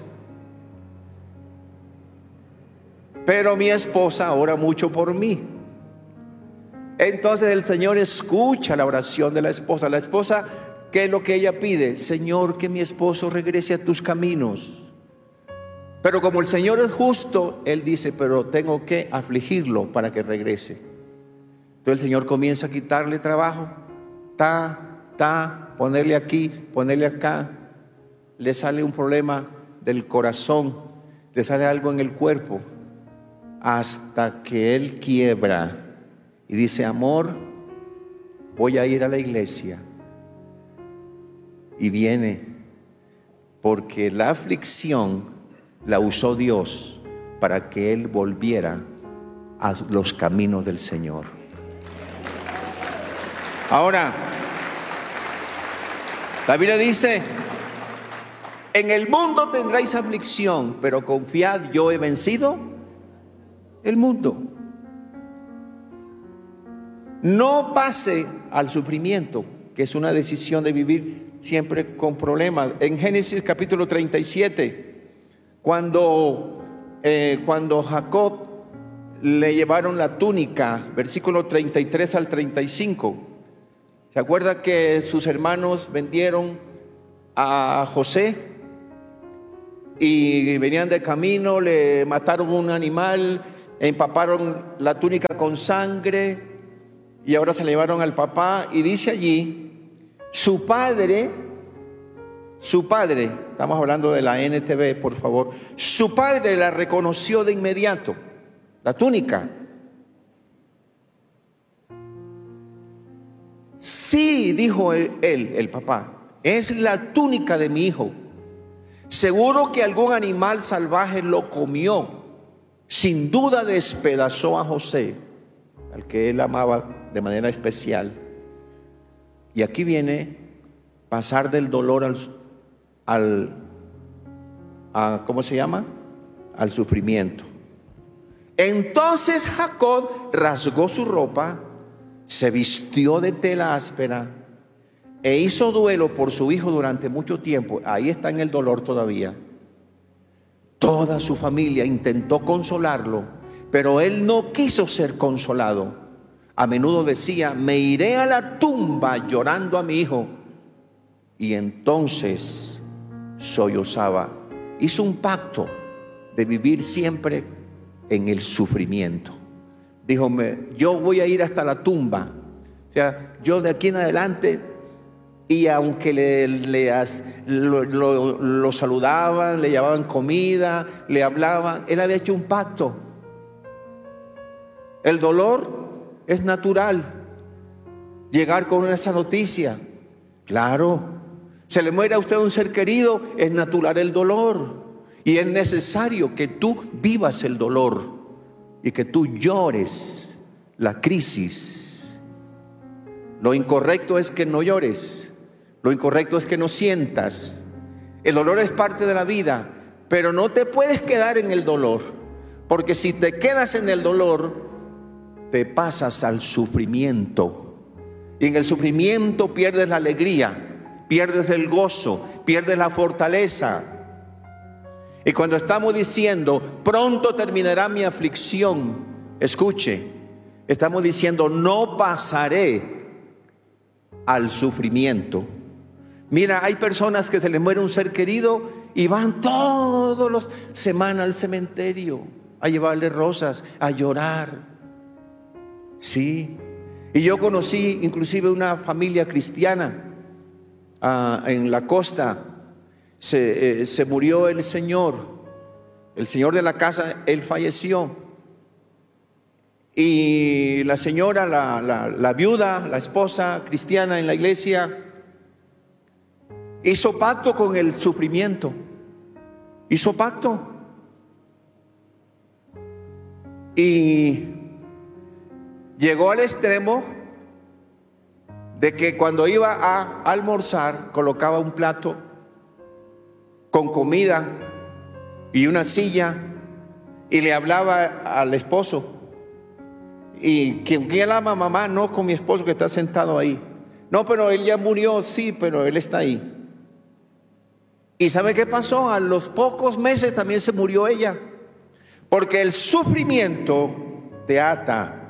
Pero mi esposa ora mucho por mí. Entonces el Señor escucha la oración de la esposa. La esposa, ¿qué es lo que ella pide? Señor, que mi esposo regrese a tus caminos. Pero como el Señor es justo, Él dice, pero tengo que afligirlo para que regrese. Entonces el Señor comienza a quitarle trabajo, ta, ta, ponerle aquí, ponerle acá. Le sale un problema del corazón, le sale algo en el cuerpo, hasta que Él quiebra y dice, amor, voy a ir a la iglesia. Y viene, porque la aflicción la usó Dios para que Él volviera a los caminos del Señor. Ahora, la Biblia dice, en el mundo tendréis aflicción, pero confiad, yo he vencido el mundo. No pase al sufrimiento, que es una decisión de vivir siempre con problemas. En Génesis capítulo treinta y siete, cuando, eh, cuando Jacob le llevaron la túnica, versículo treinta y tres al treinta y cinco, ¿se acuerda que sus hermanos vendieron a José? Y venían de camino, le mataron un animal, empaparon la túnica con sangre y ahora se la llevaron al papá. Y dice allí, su padre, su padre, estamos hablando de la N T V, por favor, su padre la reconoció de inmediato, la túnica. Sí, dijo él, él, el papá, es la túnica de mi hijo. Seguro que algún animal salvaje lo comió. Sin duda despedazó a José, al que él amaba de manera especial. Y aquí viene pasar del dolor al, al a, ¿cómo se llama? Al sufrimiento. Entonces Jacob rasgó su ropa, se vistió de tela áspera e hizo duelo por su hijo durante mucho tiempo. Ahí está en el dolor todavía. Toda su familia intentó consolarlo, pero él no quiso ser consolado. A menudo decía, me iré a la tumba llorando a mi hijo. Y entonces sollozaba. Hizo un pacto de vivir siempre en el sufrimiento. Dijo, yo voy a ir hasta la tumba. O sea, yo de aquí en adelante. Y aunque le, le lo, lo, lo saludaban, le llevaban comida, le hablaban, él había hecho un pacto. El dolor es natural. Llegar con esa noticia, claro. Se le muere a usted un ser querido, es natural el dolor. Y es necesario que tú vivas el dolor y que tú llores la crisis. Lo incorrecto es que no llores. Lo incorrecto es que no sientas. El dolor es parte de la vida, pero no te puedes quedar en el dolor, porque si te quedas en el dolor, te pasas al sufrimiento. Y en el sufrimiento pierdes la alegría, pierdes el gozo, pierdes la fortaleza. Y cuando estamos diciendo, pronto terminará mi aflicción, escuche, estamos diciendo, no pasaré al sufrimiento. Mira, hay personas que se les muere un ser querido y van todos los semanas al cementerio a llevarle rosas, a llorar. Sí. Y yo conocí inclusive una familia cristiana uh, en la costa. Se, eh, se murió el señor, el señor de la casa, él falleció. Y la señora, la, la, la viuda, la esposa cristiana en la iglesia, hizo pacto con el sufrimiento. Hizo pacto. Y llegó al extremo de que cuando iba a almorzar, colocaba un plato con comida y una silla y le hablaba al esposo. ¿Y quién la ama, mamá? No, con mi esposo que está sentado ahí. No, pero él ya murió. Sí, pero él está ahí. ¿Y sabe qué pasó? A los pocos meses también se murió ella, porque el sufrimiento te ata.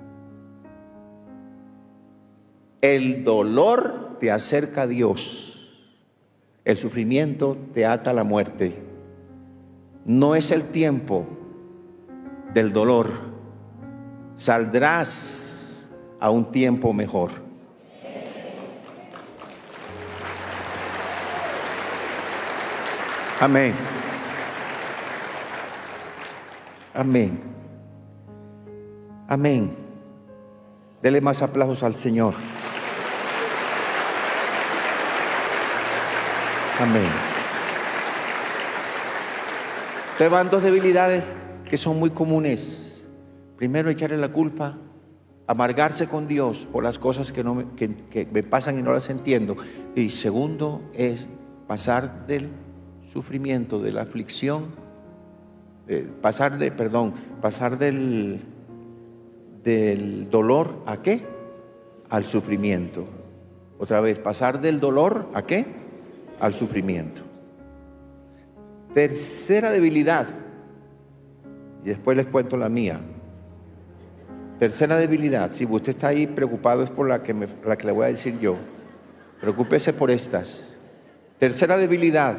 El dolor te acerca a Dios. El sufrimiento te ata a la muerte. No es el tiempo del dolor. Saldrás a un tiempo mejor. Amén. Amén. Amén. Dele más aplausos al Señor. Amén. Te van dos debilidades que son muy comunes. Primero, echarle la culpa, amargarse con Dios por las cosas que, no me, que, que me pasan y no las entiendo. Y segundo es pasar del sufrimiento, de la aflicción, eh, pasar de, perdón, pasar del, del dolor ¿a qué? Al sufrimiento. Otra vez, pasar del dolor ¿a qué? Al sufrimiento. Tercera debilidad, y después les cuento la mía. Tercera debilidad, si usted está ahí preocupado es por la que, me, la que le voy a decir yo. Preocúpese por estas. Tercera debilidad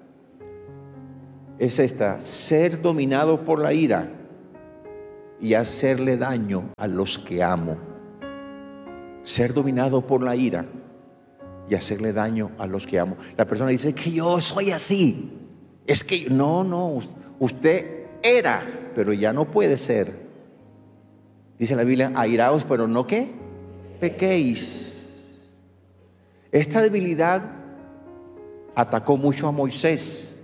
es esta: ser dominado por la ira y hacerle daño a los que amo. Ser dominado por la ira y hacerle daño a los que amo. La persona dice que yo soy así. Es que no, no, usted era, pero ya no puede ser. Dice la Biblia, airaos, pero no ¿qué? Pequéis. Esta debilidad atacó mucho a Moisés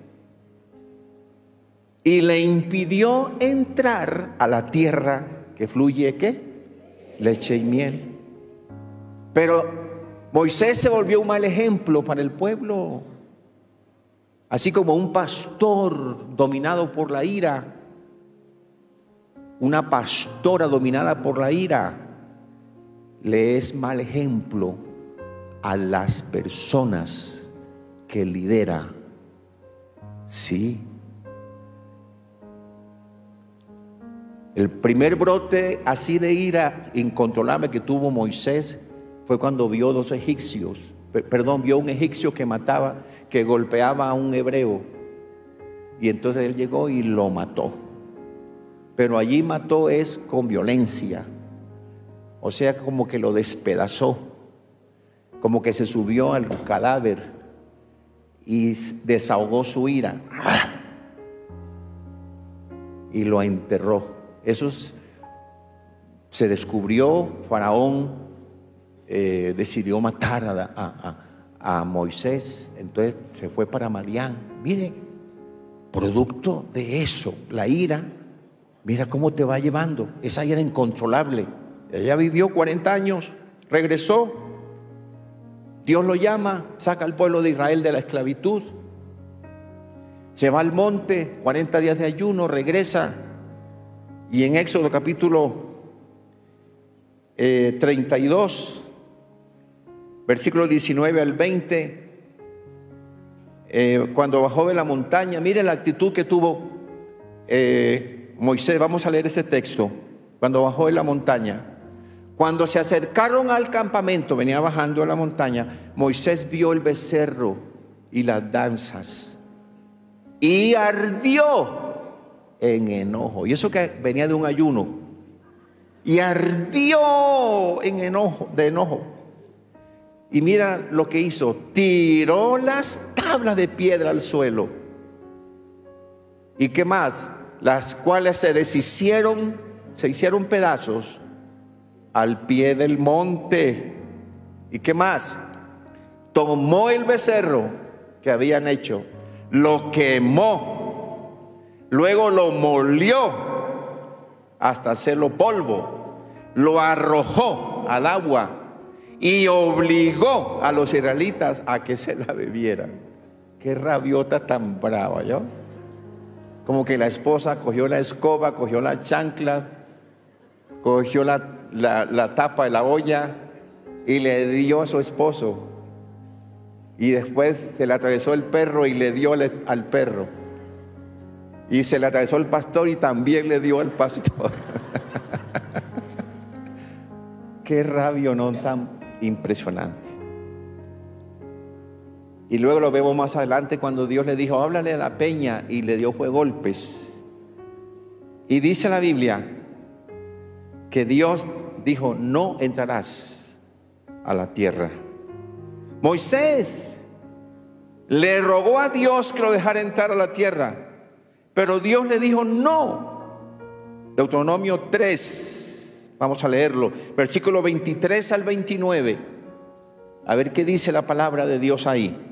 y le impidió entrar a la tierra que fluye ¿qué? Leche y miel. Pero Moisés se volvió un mal ejemplo para el pueblo. Así como un pastor dominado por la ira, una pastora dominada por la ira, le es mal ejemplo a las personas que lidera. Sí. El primer brote así de ira incontrolable que tuvo Moisés fue cuando vio dos egipcios, perdón, vio un egipcio que mataba, que golpeaba a un hebreo. Y entonces él llegó y lo mató. Pero allí mató es con violencia. O sea, como que lo despedazó, como que se subió al cadáver y desahogó su ira y lo enterró. Eso es, se descubrió. Faraón eh, decidió matar a, a, a, a Moisés. Entonces se fue para Madián. Mire, producto de eso, la ira, mira cómo te va llevando. Esa ira incontrolable. Ella vivió cuarenta años, regresó Dios lo llama, saca al pueblo de Israel de la esclavitud, se va al monte, cuarenta días de ayuno, regresa, y en Éxodo capítulo eh, treinta y dos, versículos diecinueve al veinte, eh, cuando bajó de la montaña, miren la actitud que tuvo eh, Moisés. Vamos a leer ese texto. Cuando bajó de la montaña, cuando se acercaron al campamento, venía bajando de la montaña, Moisés vio el becerro y las danzas y ardió en enojo. Y eso que venía de un ayuno, y ardió en enojo, de enojo. Y mira lo que hizo: tiró las tablas de piedra al suelo. ¿Y qué más? Las cuales se deshicieron, se hicieron pedazos al pie del monte. ¿Y qué más? Tomó el becerro que habían hecho, lo quemó, luego lo molió hasta hacerlo polvo, lo arrojó al agua y obligó a los israelitas a que se la bebieran. Qué rabiota tan brava, ¿yo? Como que la esposa cogió la escoba, cogió la chancla, cogió la, la, la tapa de la olla y le dio a su esposo. Y después se le atravesó el perro y le dio al perro. Y se le atravesó el pastor y también le dio al pastor. Qué rabio, ¿no? Tan impresionante. Y luego lo vemos más adelante cuando Dios le dijo: háblale a la peña, y le dio fue golpes. Y dice la Biblia que Dios dijo: no entrarás a la tierra. Moisés le rogó a Dios que lo dejara entrar a la tierra, pero Dios le dijo no. Deuteronomio tres, vamos a leerlo, versículo veintitrés al veintinueve. A ver qué dice la palabra de Dios ahí,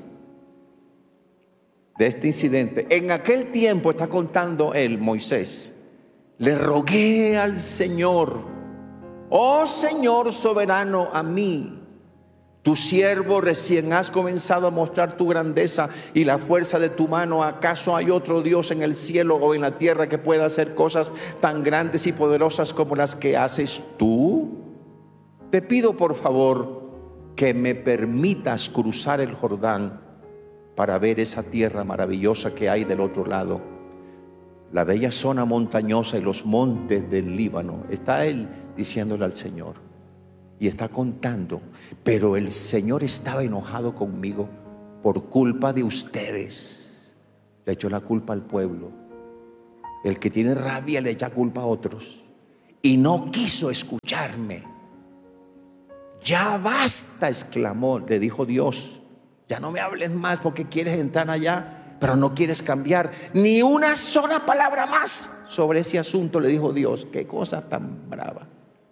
de este incidente. En aquel tiempo, está contando él, Moisés, le rogué al Señor: oh Señor soberano, a mí, tu siervo, recién has comenzado a mostrar tu grandeza y la fuerza de tu mano. ¿Acaso hay otro Dios en el cielo o en la tierra que pueda hacer cosas tan grandes y poderosas como las que haces tú? Te pido por favor que me permitas cruzar el Jordán para ver esa tierra maravillosa que hay del otro lado, la bella zona montañosa y los montes del Líbano. Está él diciéndole al Señor, y está contando, pero el Señor estaba enojado conmigo por culpa de ustedes. Le echó la culpa al pueblo. El que tiene rabia le echa culpa a otros, y no quiso escucharme. Ya basta, exclamó, le dijo Dios. Ya no me hables más, porque quieres entrar allá, pero no quieres cambiar ni una sola palabra más sobre ese asunto, le dijo Dios. Qué cosa tan brava.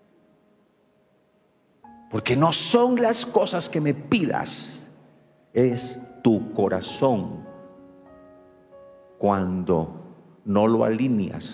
Porque no son las cosas que me pidas, es tu corazón cuando no lo alineas